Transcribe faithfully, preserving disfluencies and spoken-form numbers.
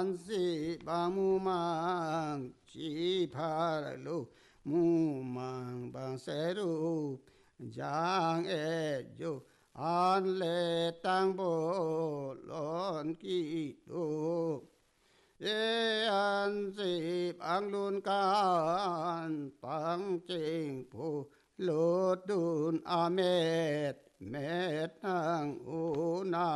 an si bang mu mang chi pha lu mu mang bang se ru giang e jo an lệ tăng bộ lon ki tu ye an si bang lun can bang ching pu lột đun a met met nang u na